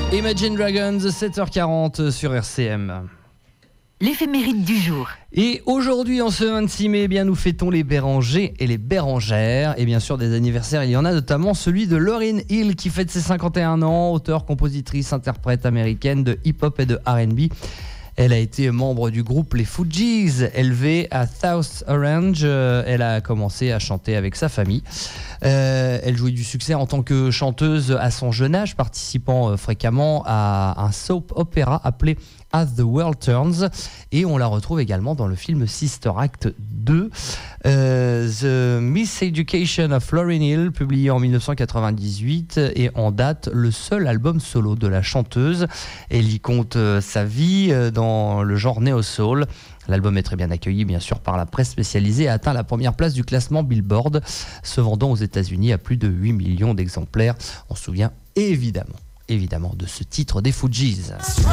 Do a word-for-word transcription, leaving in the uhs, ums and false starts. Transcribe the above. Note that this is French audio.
Imagine Dragons, sept heures quarante sur R C M. L'éphéméride du jour. Et aujourd'hui, en ce vingt-six mai, eh bien, nous fêtons les Bérangers et les Bérangères. Et bien sûr, des anniversaires, il y en a notamment celui de Lauryn Hill qui fête ses cinquante et un ans, auteure, compositrice, interprète américaine de hip-hop et de R and B. Elle a été membre du groupe Les Fugees. Élevée à South Orange, euh, elle a commencé à chanter avec sa famille. Euh, elle jouit du succès en tant que chanteuse à son jeune âge, participant euh, fréquemment à un soap opéra appelé As the World Turns, et on la retrouve également dans le film Sister Act deux. Euh, The Miseducation of Lauryn Hill, publié en dix-neuf cent quatre-vingt-dix-huit, et en date le seul album solo de la chanteuse. Elle y compte euh, sa vie euh, dans le genre néo-soul. L'album est très bien accueilli, bien sûr, par la presse spécialisée et a atteint la première place du classement Billboard, se vendant aux États-Unis à plus de huit millions d'exemplaires. On se souvient évidemment, évidemment de ce titre des Fugees.